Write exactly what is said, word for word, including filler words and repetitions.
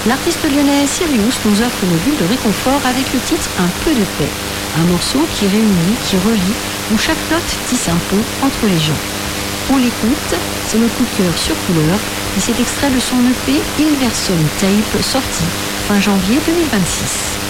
L'artiste lyonnais Sirius nous offre une bulle de réconfort avec le titre Un peu de paix. Un morceau qui réunit, qui relie, où chaque note tisse un pont entre les gens. On l'écoute, c'est le coup de cœur sur couleur et c'est extrait de son E P Inversion Tape sorti fin janvier deux mille vingt-six.